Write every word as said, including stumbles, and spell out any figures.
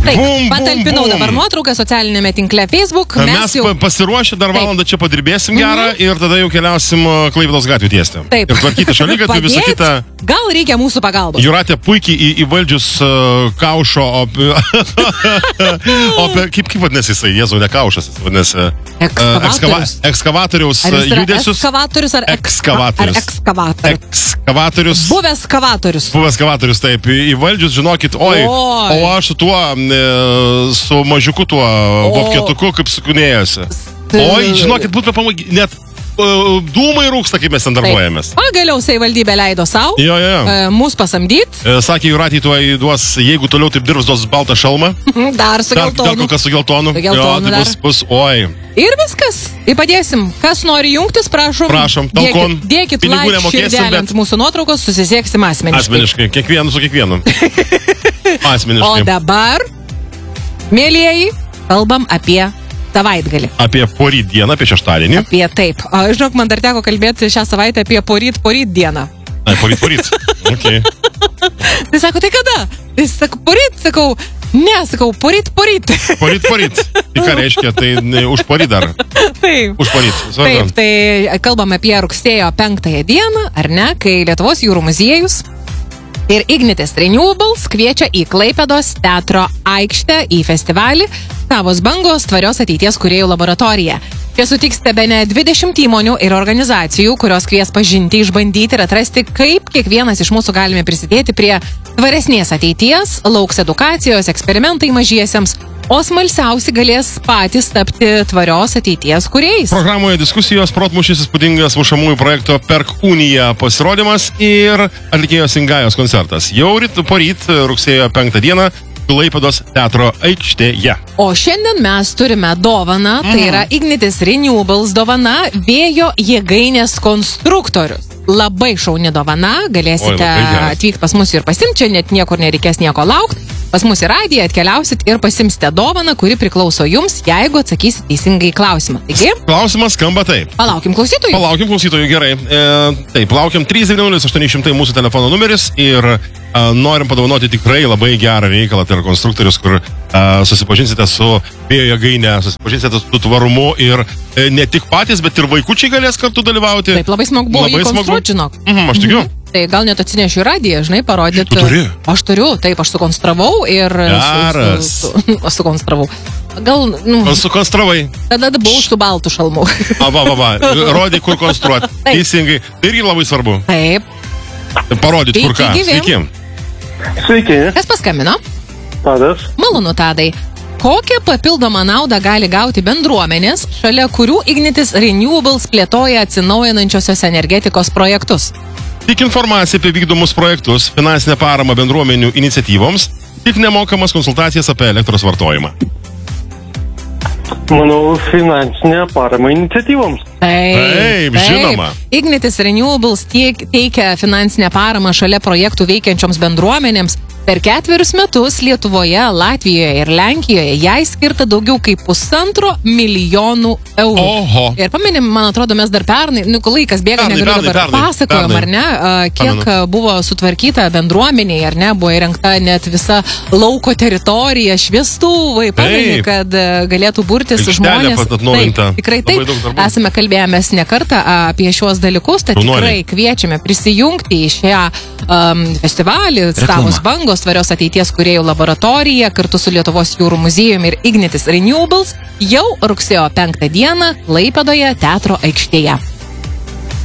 Taip, bum, patalpinau bum, bum. dabar nuotrauką socialinėme tinkle Facebook. Mes, Mes jau... pa- pasiruošę, dar Taip. valandą čia padirbėsim gerą ir tada jau keliausim uh, Klaipėdos gatvį tiesti. Taip. Ir tvarkyti šaligatvį, visą Padėt? kitą. Gal reikia mūsų pagalbos? Jūratė puikiai į, įvaldžius uh, kaušo, op... op... kaip, kaip vadinasi jisai, Jėzau, ne kaušas, jis vadinasi. Uh, ekskava... Ekskavatorius. Ekskavatoriaus Ar uh, jis yra judesius. ekskavatorius ar eks- Ekskavatorius. Ar ekskavatorius? Ekskavatorius. Buvęs ekskavatorius. Buvęs ekskavatorius, taip, įvaldžius, žinokit, oi, Oi. o aš su tuo, e, su mažiuku tuo vokietuku, kaip sukunėjasi. Oi, žinokit, būtume pamagi, net uh, dūmai rūksta, kaip mes ten darbuojamės. Pagaliau savivaldybė leido savo Jo, jo, jo. e, mūsų pasamdyti. E, Sakė, Jūratė, tuoj duos, jeigu toliau taip dirbs, duos baltą šalmą. Dar su Dar, dar geltonu. kol kas su geltonu. Su geltonu Jo, tai dar. bus, bus, oi. Ir viskas. Įpadėsim. Kas nori jungtis, prašom. Prašom, talkon. Dėkit, dėkit Pinigų like nemokėsim, širdelę bet- ant mūsų nuotraukos, susisieksim asmeniškai. Asmeniškai, kiekvienu su kiekvienu. O Asmeniškai. dabar, mėlyjeji, kalbam apie savaitgalį. Apie poryt dieną, apie šeštadienį. Apie taip. O, žinok, man dar teko kalbėti šią savaitę apie poryt, poryt dieną. Ai, poryt, poryt. Okay. Tai sako, tai kada? Tai sako, poryt, sakau, ne, sakau, poryt, poryt. Poryt, poryt. Tai ką reiškia? Tai ne, už poryt dar. Taip. Už poryt. Taip, Svarbu. tai kalbam apie rugsėjo penktąją dieną, ar ne, kai Lietuvos jūrų muziejus ir Ignitis Renewables kviečia į Klaipėdos teatro aikštę į festivalį Savos bangos tvarios ateities kūrėjų laboratorija. Čia sutiksite bene dvidešimt įmonių ir organizacijų, kurios kvies pažinti, išbandyti ir atrasti, kaip kiekvienas iš mūsų galime prisidėti prie tvaresnės ateities, lauks edukacijos, eksperimentai mažiesiems, o smalsiausi galės patys tapti tvarios ateities kūrėjais. Programoje diskusijos, protmušis įspūdingas mušamųjų projekto Perkūnija pasirodymas ir atlikėjos Ingajos koncertas. Jau ryt, poryt, rugsėjo penktą dieną, Klaipėdos teatro aikštėje. O šiandien mes turime dovaną, tai yra Ignitis Renewables dovana, vėjo jėgainės konstruktorius. Labai šauni dovana, galėsite Oi, labai geras. atvykti pas mus ir pasimti, čia net niekur nereikės nieko laukti. Pas mus į radiją atkeliausit ir pasimsite dovaną, kuri priklauso jums, jeigu atsakysit teisingai į klausimą. Taigi, Klausimas skamba taip. palaukim klausytojų. Palaukim klausytojų, gerai. E, taip, laukiam trys devyni nulis aštuoni šimtai mūsų telefono numeris ir a, norim padovanoti tikrai labai gerą reikalą, tai yra konstruktorius, kur a, susipažinsite su vėjo jėgainė, susipažinsite su tvarumu ir e, ne tik patys, bet ir vaikučiai galės kartu dalyvauti. Taip, labai smagu buvo jį Labai smagu. konstruoti, žinok. Mhm, aš tikiu. Tai gal net atsinešiu į radiją, žinai, parodyti. Tu turi? Aš turiu, taip, aš sukonstravau ir... Geras. Su, su, su, sukonstravau. Gal, nu, Sukonstravai. tada buvau su baltu šalmu. A, va, va, va. Rodai, kur konstruoti. Taip. Teisingai. Tai irgi labai svarbu. Taip. Parodyti, kur ką. Sveiki, gyvi. Sveiki. Sveiki, Kas paskambino? Tadas. Malonu, Tadai. Kokią papildomą naudą gali gauti bendruomenės, šalia kurių Ignitis Renewables plėtoja atsinaujinančiosios energetikos projektus? Tik informacija apie vykdomus projektus, finansinę paramą bendruomenių iniciatyvoms, tik nemokamas konsultacijas apie elektros vartojimą. Manau, finansinė parama iniciatyvoms. Taip, žinoma. Ignitis Renewables tiek, teikia finansinę paramą šalia projektų veikiančioms bendruomenėms. Per ketverius metus Lietuvoje, Latvijoje ir Lenkijoje jai skirta daugiau kaip pusantro milijonų eurų. Oho. Ir paminim, man atrodo, mes dar pernai, nu, laikas bėga, Pernai, negaliu pernai, dabar pernai, pasakojom, pernai. ar ne, a, kiek Pamenu. buvo sutvarkyta bendruomeniai, ar ne, buvo įrengta net visa lauko teritorija, šviestuvai, pameni, Taip. kad a, galėtų burtis Aikštelė žmonės. pat atnaujinta. Taip, tikrai Labai taip. daug darbų. Esame kalbėjomės ne kartą a, apie šiuos dalykus, tad Jaunuoliai. tikrai kviečiame prisijungti į šią um, festivalį Savos bangos tvarios ateities kūrėjų laboratorija kartu su Lietuvos jūrų muziejumi ir Ignitis Renewables jau rugsėjo penktą dieną Klaipėdoje teatro aikštėje.